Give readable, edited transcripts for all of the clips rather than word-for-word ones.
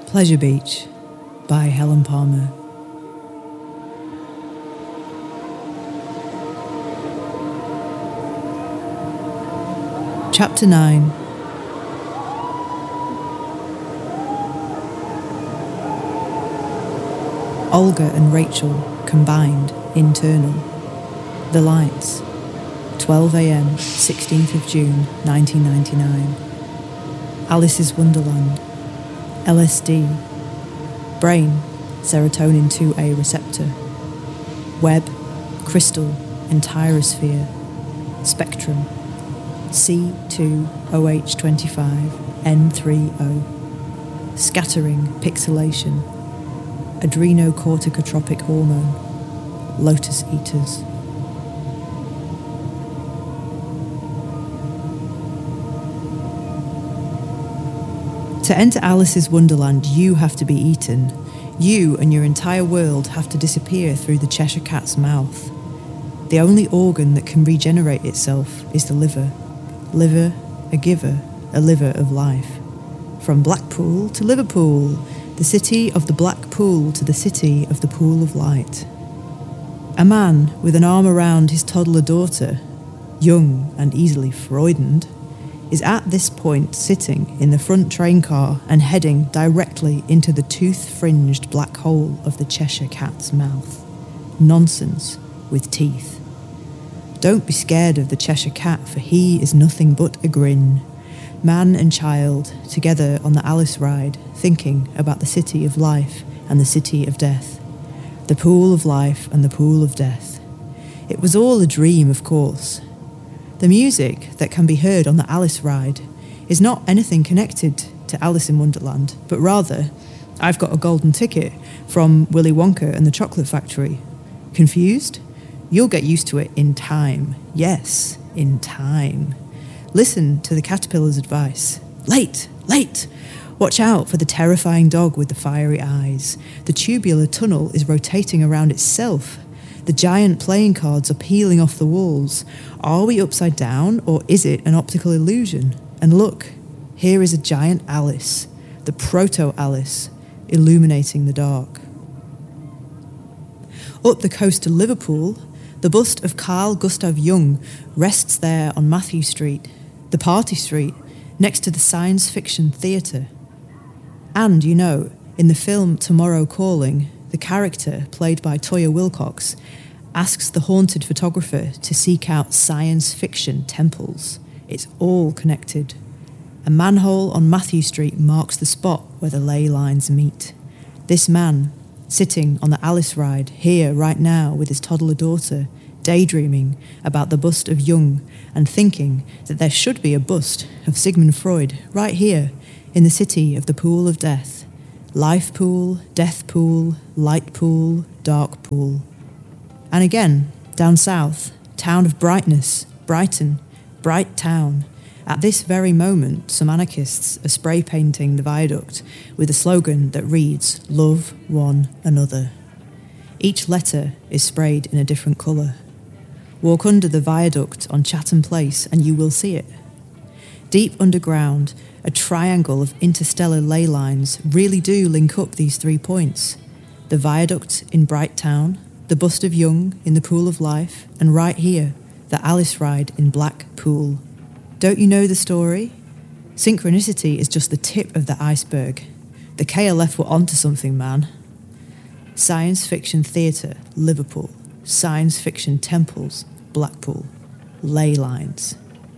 Pleasure Beach by Helen Palmer. Chapter 9. Olga and Rachel combined, internal. The lights. 12 a.m, 16th of June, 1999. Alice's Wonderland. LSD. Brain, serotonin 2A receptor. Web, crystal, enterosphere. Spectrum, C2OH25N30. Scattering, pixelation. Adrenocorticotropic hormone. Lotus eaters. To enter Alice's Wonderland, you have to be eaten. You and your entire world have to disappear through the Cheshire Cat's mouth. The only organ that can regenerate itself is the liver. Liver, a giver, a liver of life. From Blackpool to Liverpool, the city of the Black Pool to the city of the Pool of Light. A man with an arm around his toddler daughter, young and easily Freudened, is at this point sitting in the front train car and heading directly into the tooth-fringed black hole of the Cheshire Cat's mouth. Nonsense with teeth. Don't be scared of the Cheshire Cat, for he is nothing but a grin. Man and child, together on the Alice ride, thinking about the city of life and the city of death. The pool of life and the pool of death. It was all a dream, of course. The music that can be heard on the Alice ride is not anything connected to Alice in Wonderland, but rather, I've got a golden ticket from Willy Wonka and the Chocolate Factory. Confused? You'll get used to it in time. Yes, in time. Listen to the caterpillar's advice. Late, late! Watch out for the terrifying dog with the fiery eyes. The tubular tunnel is rotating around itself. The giant playing cards are peeling off the walls. Are we upside down, or is it an optical illusion? And look, here is a giant Alice, the proto-Alice, illuminating the dark. Up the coast to Liverpool, the bust of Carl Gustav Jung rests there on Matthew Street, the party street, next to the science fiction theatre. And, you know, in the film Tomorrow Calling, the character, played by Toyah Willcox, asks the haunted photographer to seek out science fiction temples. It's all connected. A manhole on Matthew Street marks the spot where the ley lines meet. This man, sitting on the Alice ride, here right now with his toddler daughter, daydreaming about the bust of Jung and thinking that there should be a bust of Sigmund Freud right here in the city of the pool of death. Life pool, death pool, light pool, dark pool. And again, down south, town of brightness, Brighton, bright town. At this very moment, some anarchists are spray painting the viaduct with a slogan that reads, "Love one another." Each letter is sprayed in a different colour. Walk under the viaduct on Chatham Place and you will see it. Deep underground, a triangle of interstellar ley lines really do link up these 3 points. The viaduct in Bright Town, the bust of Jung in the Pool of Life, and right here, the Alice ride in Black Pool. Don't you know the story? Synchronicity is just the tip of the iceberg. The KLF were onto something, man. Science fiction theatre, Liverpool. Science fiction temples, Blackpool. Ley lines.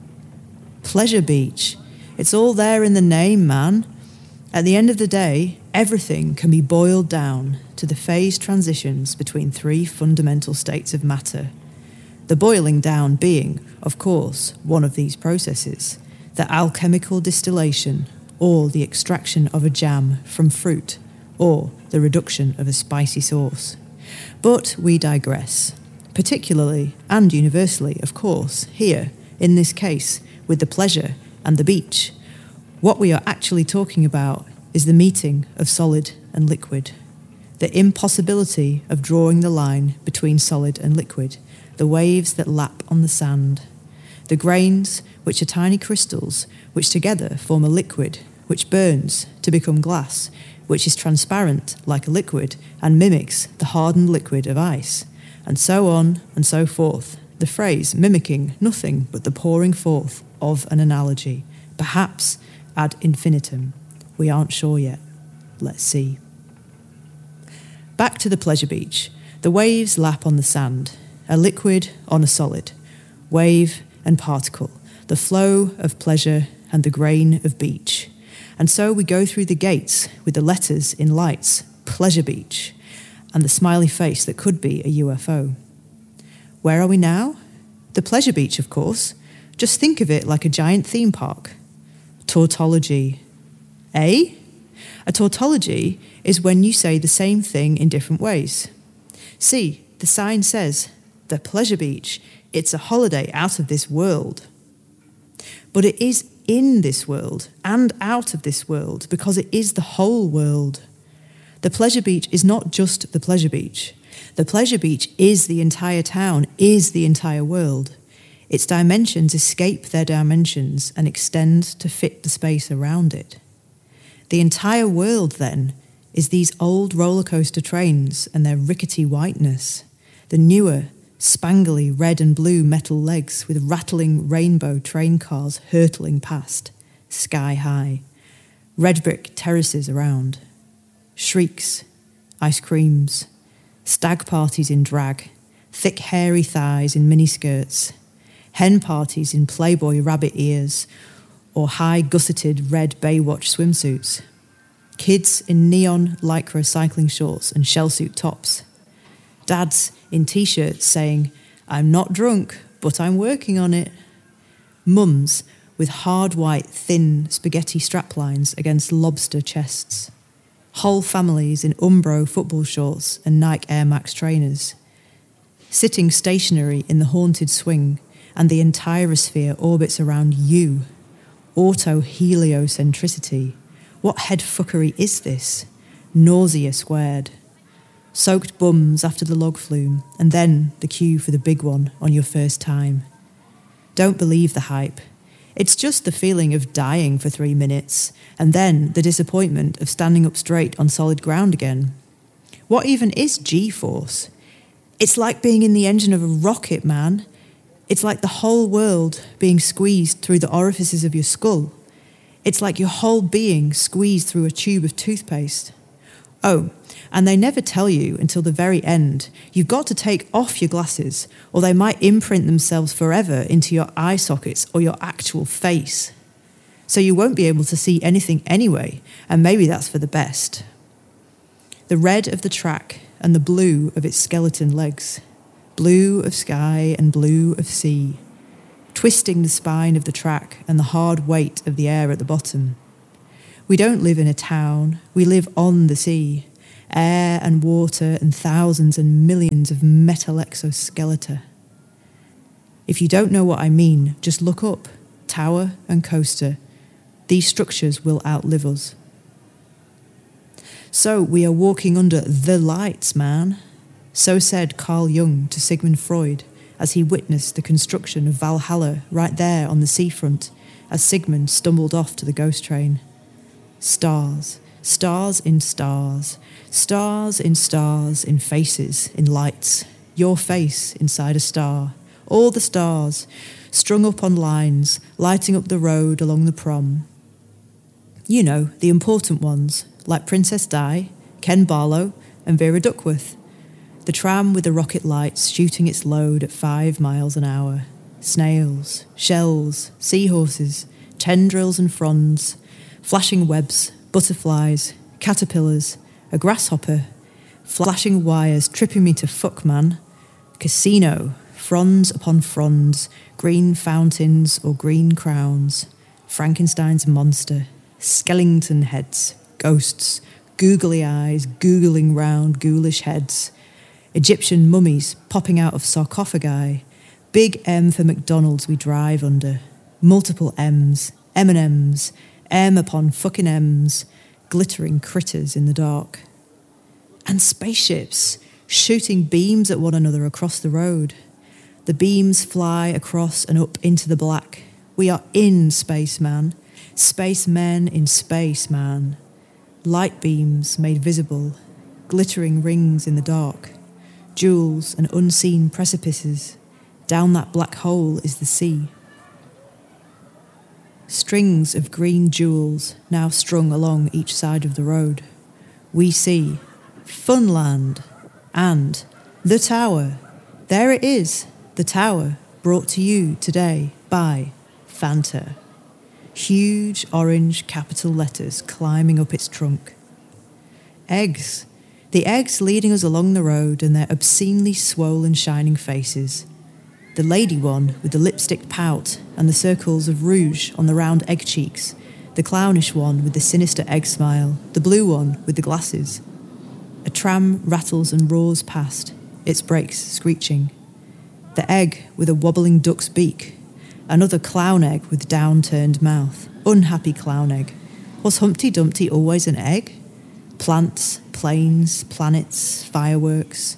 Pleasure Beach. It's all there in the name, man. At the end of the day, everything can be boiled down to the phase transitions between 3 fundamental states of matter. The boiling down being, of course, one of these processes, the alchemical distillation, or the extraction of a jam from fruit, or the reduction of a spicy sauce. But we digress. Particularly, and universally, of course, here, in this case, with the pleasure and the beach. What we are actually talking about is the meeting of solid and liquid. The impossibility of drawing the line between solid and liquid, the waves that lap on the sand. The grains, which are tiny crystals, which together form a liquid, which burns to become glass, which is transparent like a liquid and mimics the hardened liquid of ice, and so on and so forth, the phrase mimicking nothing but the pouring forth of an analogy, perhaps ad infinitum. We aren't sure yet. Let's see. Back to the pleasure beach. The waves lap on the sand, a liquid on a solid, wave and particle, the flow of pleasure and the grain of beach. And so we go through the gates with the letters in lights, Pleasure Beach, and the smiley face that could be a UFO. Where are we now? The pleasure beach, of course. Just think of it like a giant theme park. Tautology. Eh? A tautology is when you say the same thing in different ways. See, the sign says, the pleasure beach, it's a holiday out of this world. But it is in this world and out of this world because it is the whole world. The pleasure beach is not just the pleasure beach. The pleasure beach is the entire town, is the entire world. Its dimensions escape their dimensions and extend to fit the space around it. The entire world, then, is these old roller coaster trains and their rickety whiteness, the newer, spangly red and blue metal legs with rattling rainbow train cars hurtling past, sky high, red brick terraces around, shrieks, ice creams, stag parties in drag, thick hairy thighs in miniskirts, hen parties in Playboy rabbit ears or high gusseted red Baywatch swimsuits, kids in neon lycra cycling shorts and shellsuit tops, dads in t-shirts saying, I'm not drunk, but I'm working on it. Mums with hard white, thin spaghetti straplines against lobster chests. Whole families in Umbro football shorts and Nike Air Max trainers. Sitting stationary in the haunted swing, and the enterosphere orbits around you. Auto-heliocentricity. What head fuckery is this? Nausea squared. Soaked bums after the log flume, and then the queue for the big one on your first time. Don't believe the hype. It's just the feeling of dying for 3 minutes, and then the disappointment of standing up straight on solid ground again. What even is G-force? It's like being in the engine of a rocket, man. It's like the whole world being squeezed through the orifices of your skull. It's like your whole being squeezed through a tube of toothpaste. Oh, and they never tell you until the very end, you've got to take off your glasses or they might imprint themselves forever into your eye sockets or your actual face. So you won't be able to see anything anyway, and maybe that's for the best. The red of the track and the blue of its skeleton legs, blue of sky and blue of sea, twisting the spine of the track and the hard weight of the air at the bottom. We don't live in a town, we live on the sea, air and water and thousands and millions of metal exoskeleton. If you don't know what I mean, just look up, tower and coaster. These structures will outlive us. So we are walking under the lights, man. So said Carl Jung to Sigmund Freud as he witnessed the construction of Valhalla right there on the seafront as Sigmund stumbled off to the ghost train. Stars, stars in stars, stars in stars, in faces, in lights, your face inside a star, all the stars, strung up on lines, lighting up the road along the prom. You know, the important ones, like Princess Di, Ken Barlow, and Vera Duckworth. The tram with the rocket lights shooting its load at 5 miles an hour. Snails, shells, seahorses, tendrils and fronds, flashing webs, butterflies, caterpillars, a grasshopper, flashing wires tripping me to fuck, man. Casino, fronds upon fronds, green fountains or green crowns, Frankenstein's monster, skeleton heads, ghosts, googly eyes googling round ghoulish heads, Egyptian mummies popping out of sarcophagi, big M for McDonald's we drive under, multiple M's, M&M's, M upon fucking M's, glittering critters in the dark. And spaceships, shooting beams at one another across the road. The beams fly across and up into the black. We are in space, man. Spacemen in space, man. Light beams made visible, glittering rings in the dark, jewels and unseen precipices. Down that black hole is the sea. Strings of green jewels now strung along each side of the road. We see Funland and the tower. There it is, the tower, brought to you today by Fanta. Huge orange capital letters climbing up its trunk. Eggs. The eggs leading us along the road and their obscenely swollen shining faces. The lady one with the lipstick pout and the circles of rouge on the round egg cheeks. The clownish one with the sinister egg smile. The blue one with the glasses. A tram rattles and roars past, its brakes screeching. The egg with a wobbling duck's beak. Another clown egg with down-turned mouth. Unhappy clown egg. Was Humpty Dumpty always an egg? Plants, planes, planets, fireworks.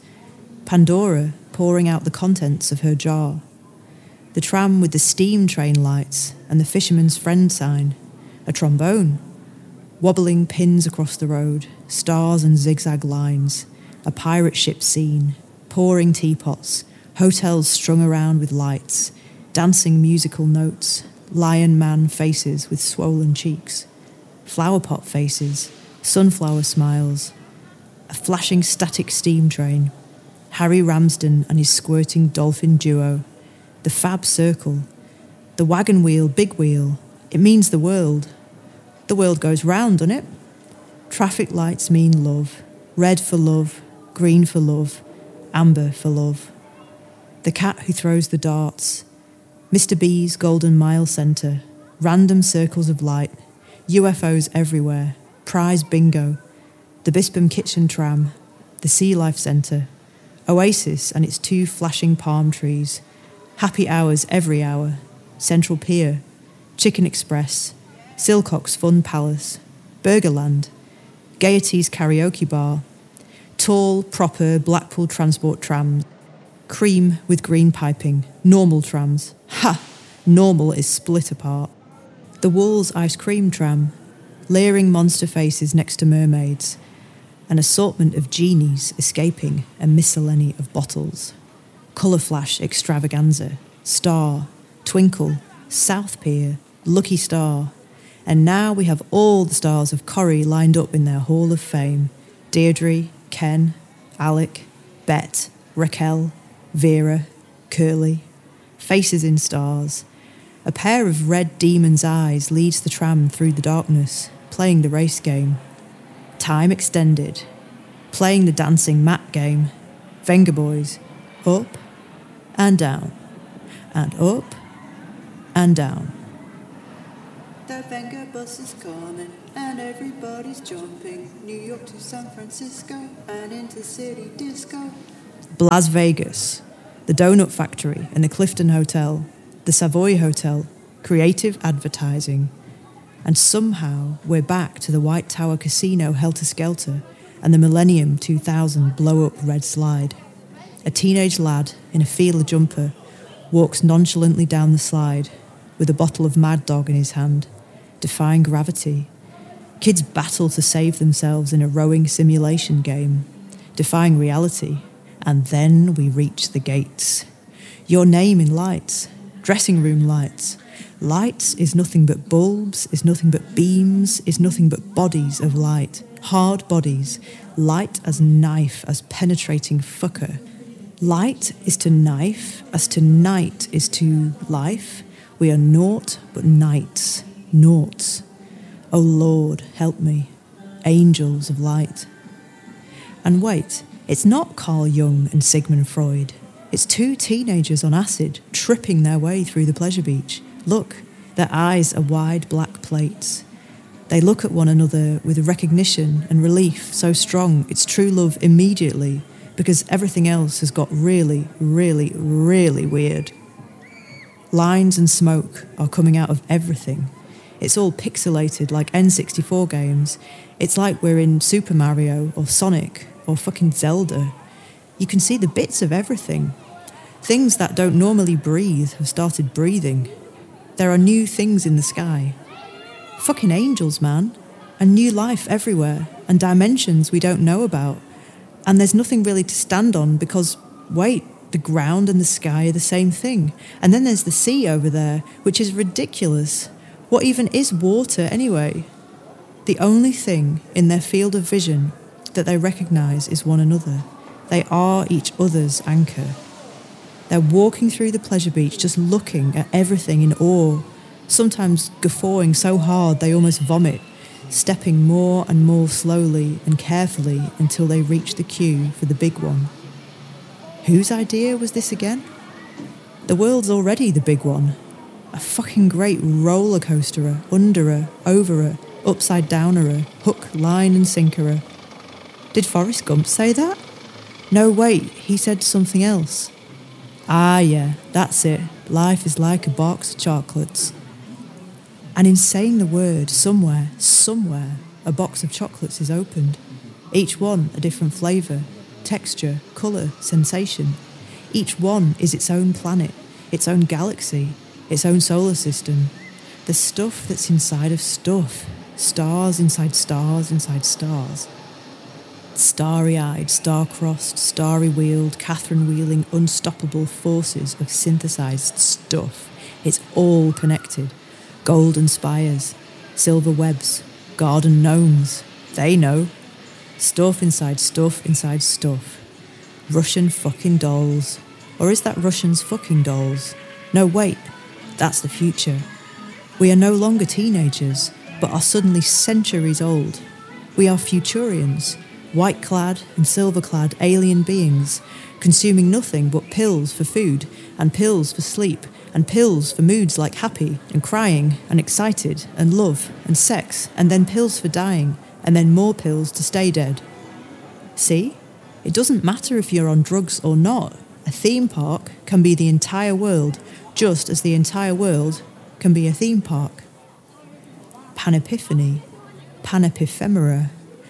Pandora pouring out the contents of her jar. The tram with the steam train lights and the fisherman's friend sign. A trombone. Wobbling pins across the road. Stars and zigzag lines. A pirate ship scene. Pouring teapots. Hotels strung around with lights. Dancing musical notes. Lion man faces with swollen cheeks. Flower pot faces. Sunflower smiles. A flashing static steam train. Harry Ramsden and his squirting dolphin duo. The fab circle. The wagon wheel, big wheel. It means the world. The world goes round, doesn't it? Traffic lights mean love. Red for love. Green for love. Amber for love. The cat who throws the darts. Mr. B's Golden Mile Centre. Random circles of light. UFOs everywhere. Prize bingo. The Bispam Kitchen Tram. The Sea Life Centre. Oasis and its 2 flashing palm trees. Happy hours every hour. Central Pier. Chicken Express. Silcock's Fun Palace. Burgerland. Gaiety's Karaoke Bar. Tall, proper Blackpool Transport trams. Cream with green piping. Normal trams. Ha! Normal is split apart. The Wolves Ice Cream Tram. Leering monster faces next to mermaids. An assortment of genies escaping a miscellany of bottles. Colour flash extravaganza. Star. Twinkle. South Pier. Lucky Star. And now we have all the stars of Corrie lined up in their Hall of Fame. Deirdre, Ken, Alec, Bet, Raquel, Vera, Curly. Faces in stars. A pair of red demon's eyes leads the tram through the darkness, playing the race game. Time extended. Playing the dancing mat game. Venga Boys. Up and down. And up and down. The Venga bus is coming and everybody's jumping. New York to San Francisco and into city disco. Las Vegas. The Donut Factory and the Clifton Hotel. The Savoy Hotel. Creative advertising. And somehow we're back to the White Tower Casino helter-skelter and the Millennium 2000 blow-up red slide. A teenage lad in a Fila jumper walks nonchalantly down the slide with a bottle of Mad Dog in his hand, defying gravity. Kids battle to save themselves in a rowing simulation game, defying reality, and then we reach the gates. Your name in lights, dressing room lights. Lights is nothing but bulbs, is nothing but beams, is nothing but bodies of light. Hard bodies. Light as knife, as penetrating fucker. Light is to knife, as to night is to life. We are naught but nights, naughts. O Lord, help me. Angels of light. And wait, it's not Carl Jung and Sigmund Freud. It's 2 teenagers on acid, tripping their way through the pleasure beach. Look, their eyes are wide black plates. They look at one another with recognition and relief so strong it's true love immediately, because everything else has got really, really, really weird. Lines and smoke are coming out of everything. It's all pixelated like N64 games. It's like we're in Super Mario or Sonic or fucking Zelda. You can see the bits of everything. Things that don't normally breathe have started breathing. There are new things in the sky. Fucking angels, man. And new life everywhere, and dimensions we don't know about. And there's nothing really to stand on because, wait, the ground and the sky are the same thing. And then there's the sea over there, which is ridiculous. What even is water anyway? The only thing in their field of vision that they recognise is one another. They are each other's anchor. They're walking through the pleasure beach just looking at everything in awe, sometimes guffawing so hard they almost vomit, stepping more and more slowly and carefully until they reach the queue for the big one. Whose idea was this again? The world's already the big one. A fucking great roller coasterer, underer, overer, upside downerer, hook, line and sinkerer. Did Forrest Gump say that? No, wait, he said something else. Ah, yeah, that's it. Life is like a box of chocolates. And in saying the word, somewhere, a box of chocolates is opened. Each one a different flavour, texture, colour, sensation. Each one is its own planet, its own galaxy, its own solar system. The stuff that's inside of stuff. Stars inside stars inside stars. Starry-eyed, star-crossed, starry-wheeled, Catherine-wheeling, unstoppable forces of synthesised stuff. It's all connected. Golden spires, silver webs, garden gnomes. They know. Stuff inside stuff inside stuff. Russian fucking dolls. Or is that Russians fucking dolls? No, wait. That's the future. We are no longer teenagers, but are suddenly centuries old. We are futurians. White-clad and silver-clad alien beings, consuming nothing but pills for food, and pills for sleep, and pills for moods like happy, and crying, and excited, and love, and sex, and then pills for dying, and then more pills to stay dead. See? It doesn't matter if you're on drugs or not. A theme park can be the entire world, just as the entire world can be a theme park. Panepiphany, panepiphemera,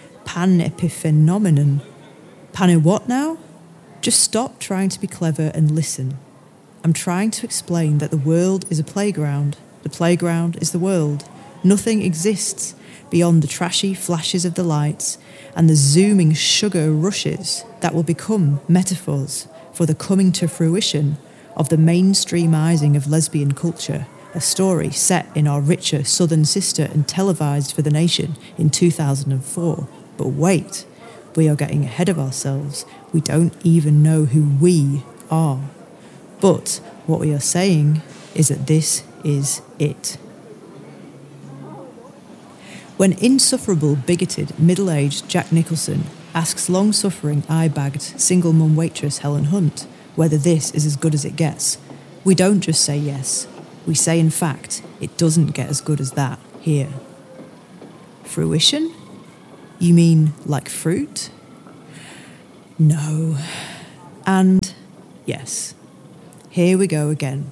panepiphenomenon. What now? Just stop trying to be clever and listen. I'm trying to explain that the world is a playground. The playground is the world. Nothing exists beyond the trashy flashes of the lights and the zooming sugar rushes that will become metaphors for the coming to fruition of the mainstreamizing of lesbian culture, a story set in our richer southern sister and televised for the nation in 2004. But wait, we are getting ahead of ourselves. We don't even know who we are. But what we are saying is that this is it. When insufferable, bigoted, middle-aged Jack Nicholson asks long-suffering, eye-bagged, single-mum waitress Helen Hunt whether this is as good as it gets, we don't just say yes. We say, in fact, it doesn't get as good as that here. Fruition? You mean like fruit? No. And yes. Here we go again.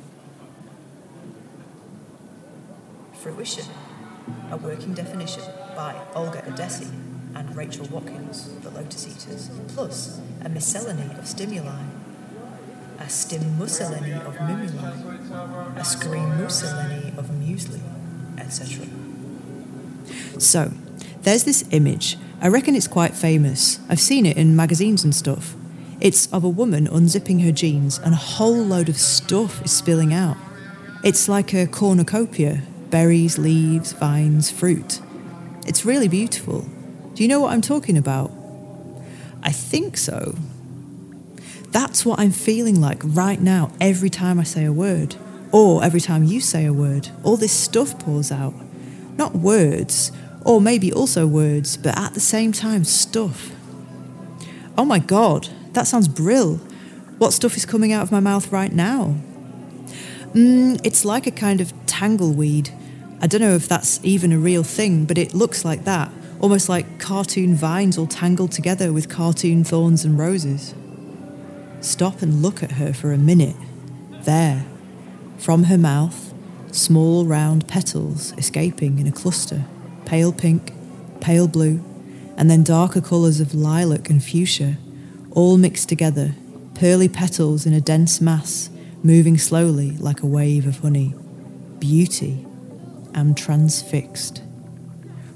Fruition, a working definition by Olga Adesi and Rachel Watkins, the Lotus Eaters, plus a miscellany of stimuli, a stimuscellany of mimuli, a screamuscellany of muesli, etc. So, there's this image. I reckon it's quite famous. I've seen it in magazines and stuff. It's of a woman unzipping her jeans and a whole load of stuff is spilling out. It's like a cornucopia. Berries, leaves, vines, fruit. It's really beautiful. Do you know what I'm talking about? I think so. That's what I'm feeling like right now every time I say a word. Or every time you say a word. All this stuff pours out. Not words, or maybe also words, but at the same time, stuff. Oh my God, that sounds brill. What stuff is coming out of my mouth right now? It's like a kind of tangleweed. I don't know if that's even a real thing, but it looks like that. Almost like cartoon vines all tangled together with cartoon thorns and roses. Stop and look at her for a minute. There, from her mouth, small round petals escaping in a cluster. Pale pink, pale blue, and then darker colours of lilac and fuchsia, all mixed together, pearly petals in a dense mass, moving slowly like a wave of honey. Beauty. I'm transfixed.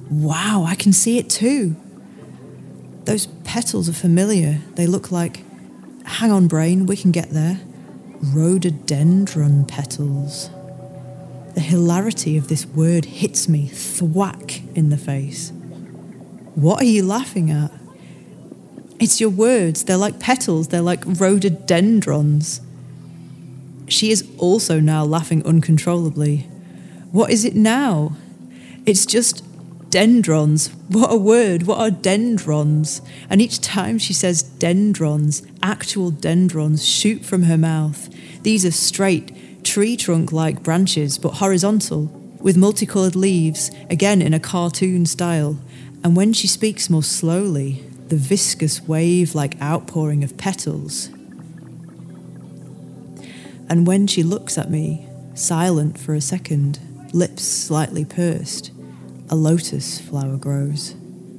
Wow, I can see it too. Those petals are familiar. They look like... Hang on, brain, we can get there. Rhododendron petals. The hilarity of this word hits me thwack in the face. What are you laughing at? It's your words. They're like petals. They're like rhododendrons. She is also now laughing uncontrollably. What is it now? It's just dendrons. What a word. What are dendrons? And each time she says dendrons, actual dendrons shoot from her mouth. These are straight, tree trunk-like branches, but horizontal, with multicoloured leaves, again in a cartoon style. And when she speaks more slowly, the viscous wave-like outpouring of petals. And when she looks at me, silent for a second, lips slightly pursed, a lotus flower grows.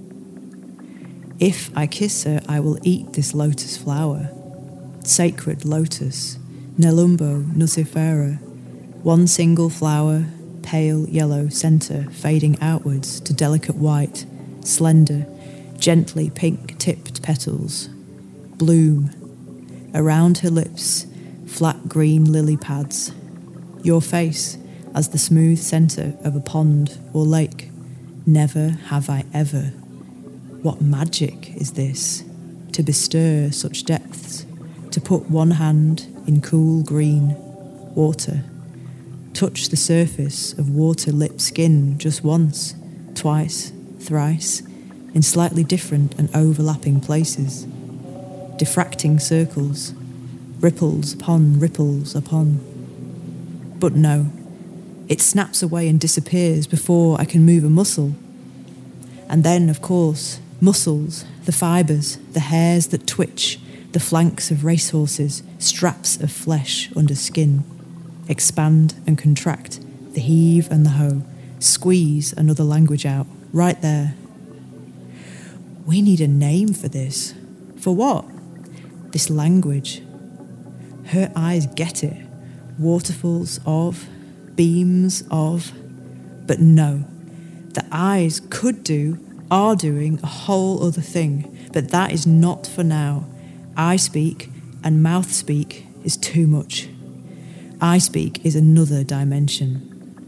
If I kiss her, I will eat this lotus flower. Sacred lotus, Nelumbo nucifera, one single flower, pale yellow centre fading outwards to delicate white, slender, gently pink-tipped petals. Bloom. Around her lips, flat green lily pads. Your face as the smooth centre of a pond or lake. Never have I ever. What magic is this, to bestir such depths, to put one hand in cool green water, touch the surface of water-lit skin just once, twice, thrice, in slightly different and overlapping places, diffracting circles, ripples upon ripples upon. But no, it snaps away and disappears before I can move a muscle. And then, of course, muscles, the fibres, the hairs that twitch, the flanks of racehorses, straps of flesh under skin, expand and contract, the heave and the hoe, squeeze another language out, right there. We need a name for this. For what? This language. Her eyes get it. Waterfalls of, beams of, but no. The eyes could do, are doing a whole other thing, but that is not for now. I speak and mouth speak is too much. I speak is another dimension.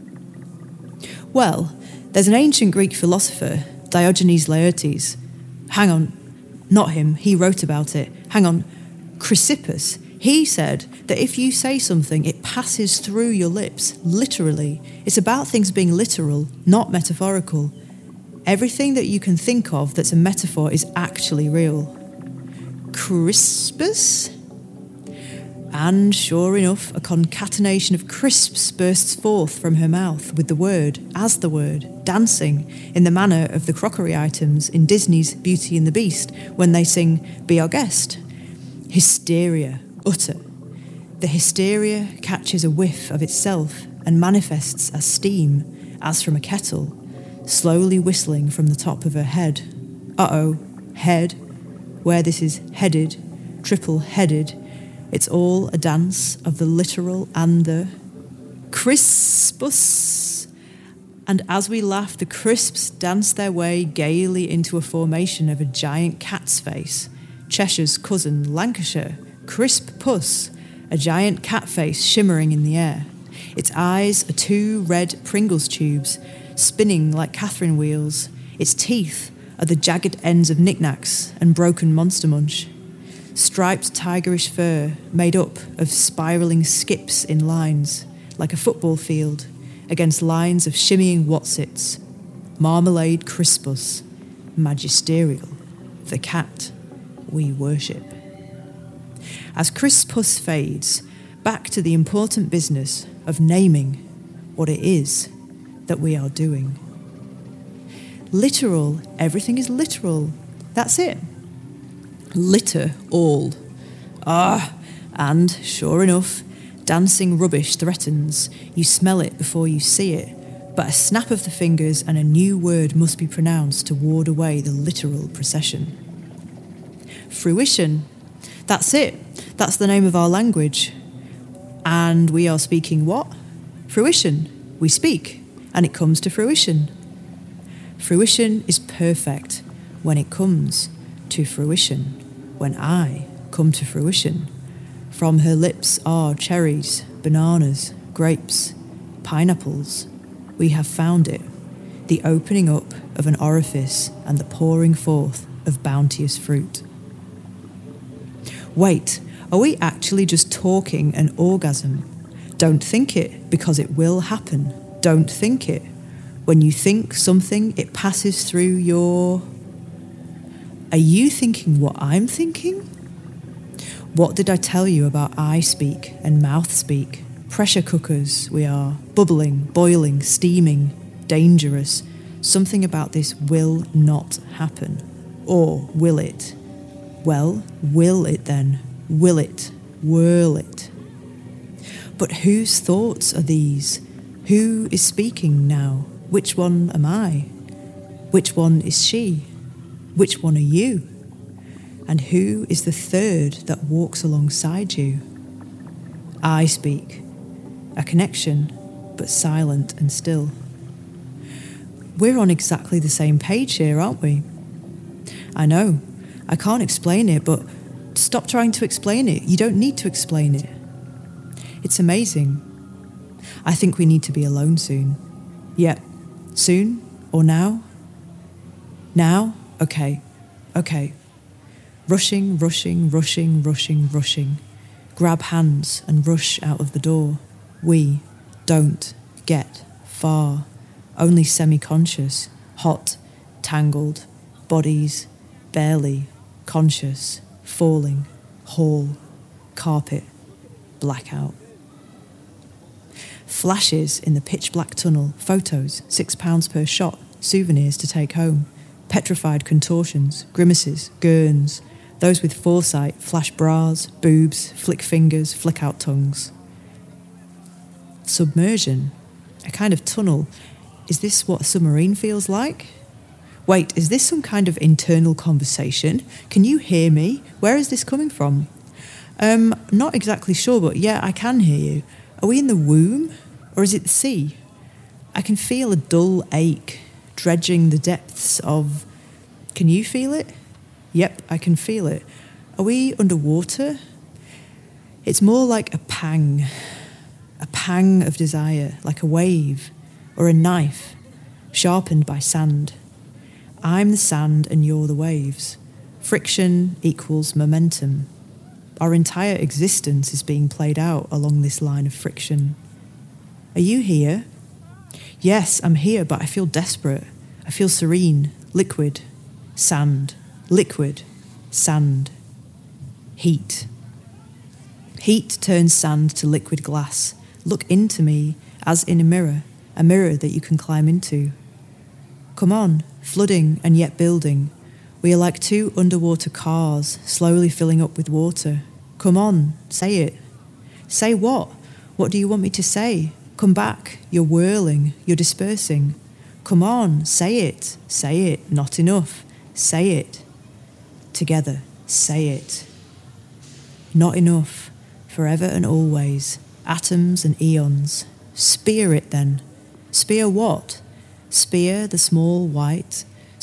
Well, there's an ancient Greek philosopher, Diogenes Laertes. Hang on, not him, he wrote about it. Hang on, Chrysippus. He said that if you say something, it passes through your lips, literally. It's about things being literal, not metaphorical. Everything that you can think of that's a metaphor is actually real. Crispus? And sure enough, a concatenation of crisps bursts forth from her mouth with the word, as the word, dancing in the manner of the crockery items in Disney's Beauty and the Beast when they sing Be Our Guest. Hysteria, utter. The hysteria catches a whiff of itself and manifests as steam, as from a kettle, slowly whistling from the top of her head. Uh-oh, head. Where this is headed, triple-headed, it's all a dance of the literal and the crispus. And as we laugh, the crisps dance their way gaily into a formation of a giant cat's face. Cheshire's cousin, Lancashire, crisp puss, a giant cat face shimmering in the air. Its eyes are two red Pringles tubes, spinning like Catherine wheels. Its teeth are the jagged ends of knickknacks and broken Monster Munch. Striped tigerish fur made up of spiralling skips in lines, like a football field, against lines of shimmying Watsits. Marmalade crispus, magisterial, the cat we worship. As crispus fades, back to the important business of naming what it is that we are doing. Literal, everything is literal. That's it. Litter all. And sure enough, dancing rubbish threatens. You smell it before you see it, but a snap of the fingers and a new word must be pronounced to ward away the literal procession. Fruition. That's it. That's the name of our language. And we are speaking what? Fruition. We speak, and it comes to fruition. Fruition is perfect when it comes to fruition, when I come to fruition. From her lips are cherries, bananas, grapes, pineapples. We have found it, the opening up of an orifice and the pouring forth of bounteous fruit. Wait, are we actually just talking an orgasm? Don't think it, because it will happen. Don't think it. When you think something, it passes through your... Are you thinking what I'm thinking? What did I tell you about eye speak and mouth speak? Pressure cookers we are, bubbling, boiling, steaming, dangerous. Something about this will not happen. Or will it? Well, will it then? Will it? Whirl it? But whose thoughts are these? Who is speaking now? Which one am I? Which one is she? Which one are you? And who is the third that walks alongside you? I speak, a connection, but silent and still. We're on exactly the same page here, aren't we? I know, I can't explain it, but stop trying to explain it. You don't need to explain it. It's amazing. I think we need to be alone soon. Yep, soon or now? Now? Okay. Rushing. Grab hands and rush out of the door. We don't get far. Only semi-conscious, hot, tangled, bodies, barely, conscious, falling, hall, carpet, blackout. Flashes in the pitch-black tunnel, photos, £6 per shot, souvenirs to take home, petrified contortions, grimaces, gurns, those with foresight, flash bras, boobs, flick fingers, flick out tongues. Submersion, a kind of tunnel. Is this what a submarine feels like? Wait, is this some kind of internal conversation? Can you hear me? Where is this coming from? Not exactly sure, but yeah, I can hear you. Are we in the womb? Or is it the sea? I can feel a dull ache, dredging the depths of... Can you feel it? Yep, I can feel it. Are we underwater? It's more like a pang of desire, like a wave, or a knife, sharpened by sand. I'm the sand and you're the waves. Friction equals momentum. Our entire existence is being played out along this line of friction. Are you here? Yes, I'm here, but I feel desperate. I feel serene, liquid, sand, liquid, sand, heat. Heat turns sand to liquid glass. Look into me as in a mirror that you can climb into. Come on, flooding and yet building. We are like two underwater cars, slowly filling up with water. Come on, say it. Say what? What do you want me to say? Come back, you're whirling, you're dispersing. Come on, say it. Say it, not enough. Say it. Together, say it. Not enough, forever and always, atoms and eons. Spear it then. Spear what? Spear the small white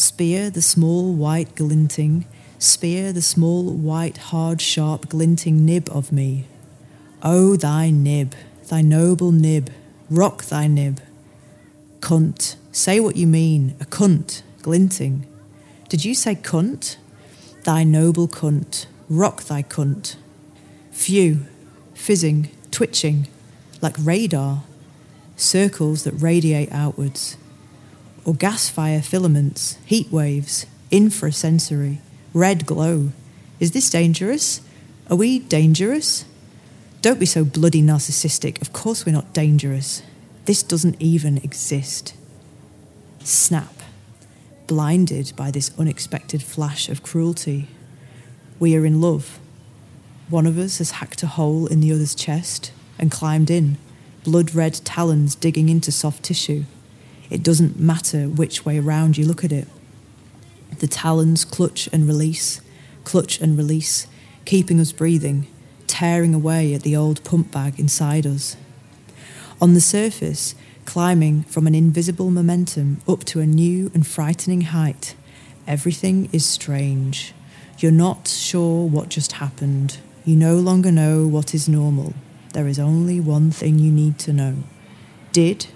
glinting, spear the small white hard sharp glinting nib of me. Oh, thy nib, thy noble nib, rock thy nib. Cunt, say what you mean, a cunt, glinting. Did you say cunt? Thy noble cunt, rock thy cunt. Phew, fizzing, twitching, like radar, circles that radiate outwards. Or gas fire filaments, heat waves, infrasensory, red glow. Is this dangerous? Are we dangerous? Don't be so bloody narcissistic. Of course we're not dangerous. This doesn't even exist. Snap, blinded by this unexpected flash of cruelty. We are in love. One of us has hacked a hole in the other's chest and climbed in, blood-red talons digging into soft tissue. It doesn't matter which way round you look at it. The talons clutch and release, keeping us breathing, tearing away at the old pump bag inside us. On the surface, climbing from an invisible momentum up to a new and frightening height. Everything is strange. You're not sure what just happened. You no longer know what is normal. There is only one thing you need to know. Did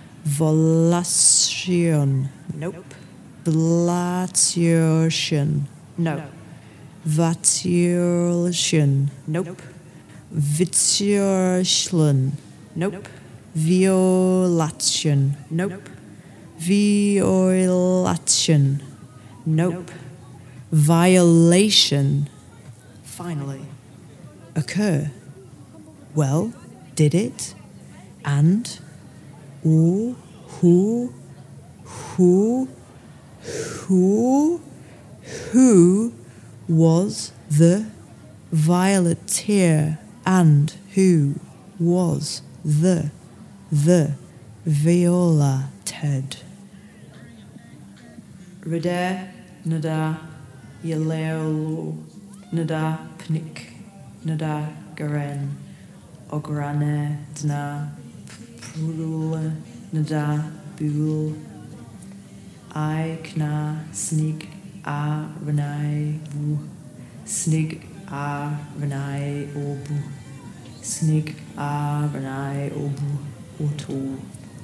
volation? Nope. Blation? No. Vatiation? Nope. Vitiation? Nope. Violation? Nope. Violation? Nope. Violation? Finally. Occur? Well, did it? And? Who was the violateer? And who was the violated? Rida, nada, yaleolo, nada, pnik, nada, garen, ograne, dna, prula, nada, bul, I kna, snig, a, renai, bu, snig, a, renai, obu, snig, a, renai, obu, oto.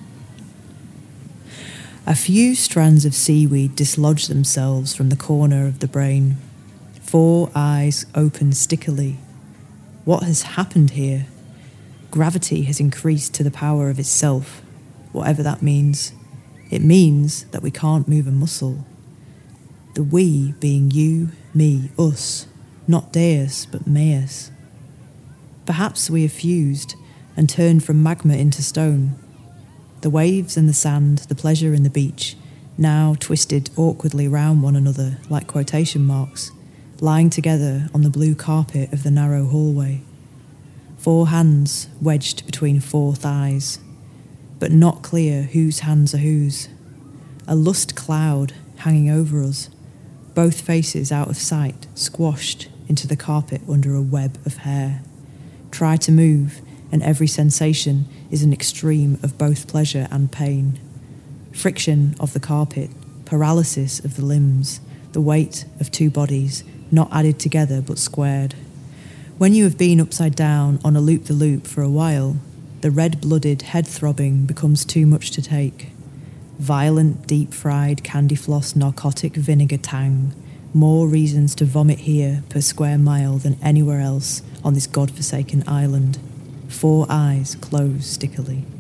A few strands of seaweed dislodge themselves from the corner of the brain. 4 eyes open stickily. What has happened here? Gravity has increased to the power of itself, whatever that means. It means that we can't move a muscle. The we being you, me, us, not Deus but Meus. Perhaps we have fused and turned from magma into stone. The waves and the sand, the pleasure and the beach, now twisted awkwardly round one another like quotation marks, lying together on the blue carpet of the narrow hallway. 4 hands wedged between 4 thighs, but not clear whose hands are whose. A lust cloud hanging over us, both faces out of sight, squashed into the carpet under a web of hair. Try to move, and every sensation is an extreme of both pleasure and pain. Friction of the carpet, paralysis of the limbs, the weight of 2 bodies, not added together but squared. When you have been upside down on a loop-the-loop for a while, the red-blooded head throbbing becomes too much to take. Violent, deep-fried, candy-floss, narcotic vinegar tang. More reasons to vomit here per square mile than anywhere else on this godforsaken island. 4 eyes close stickily.